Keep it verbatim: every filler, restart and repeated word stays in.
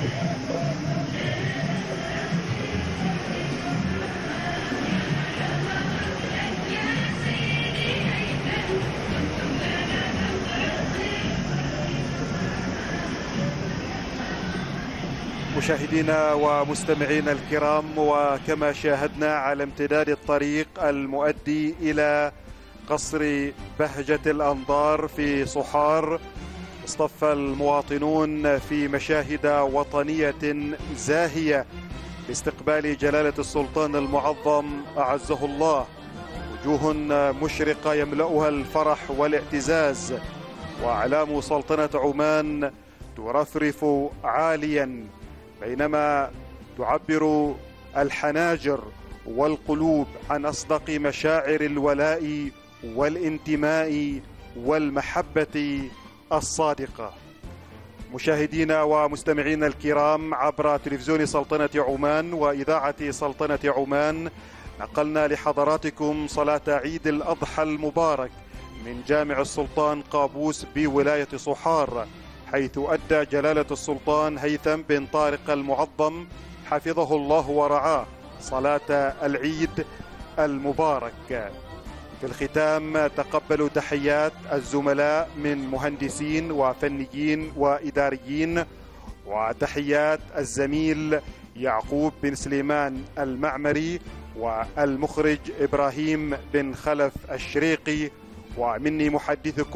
مشاهدينا ومستمعينا الكرام، وكما شاهدنا على امتداد الطريق المؤدي إلى قصر بهجة الأنظار في صحار، اصطف المواطنون في مشاهد وطنية زاهية لاستقبال جلالة السلطان المعظم أعزه الله. وجوه مشرقة يملأها الفرح والاعتزاز، وأعلام سلطنة عمان ترفرف عاليا، بينما تعبر الحناجر والقلوب عن أصدق مشاعر الولاء والانتماء والمحبة الصادقة. مشاهدينا ومستمعينا الكرام، عبر تلفزيون سلطنة عمان وإذاعة سلطنة عمان نقلنا لحضراتكم صلاة عيد الأضحى المبارك من جامع السلطان قابوس بولاية صحار، حيث أدى جلالة السلطان هيثم بن طارق المعظم حفظه الله ورعاه صلاة العيد المبارك. في الختام تقبلوا تحيات الزملاء من مهندسين وفنيين وإداريين، وتحيات الزميل يعقوب بن سليمان المعمري والمخرج إبراهيم بن خلف الشريقي، ومني محدثكم